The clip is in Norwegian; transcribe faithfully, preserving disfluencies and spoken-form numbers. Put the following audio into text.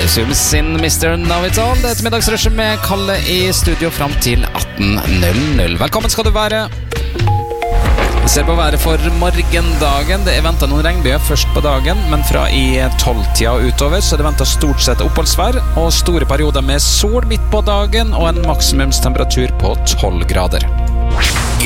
Zoom sin mister Know-It-All. Det er ettermiddagsrushet med Kalle i studio frem til atten null null. Velkommen skal du være. Vi ser på været for morgendagen. Det er ventet noen regnbyger først på dagen, men fra i tolv-tida og utover så er det ventet stort sett oppholdsvær og store perioder med sol midt på dagen og en maksimumstemperatur på tolv grader.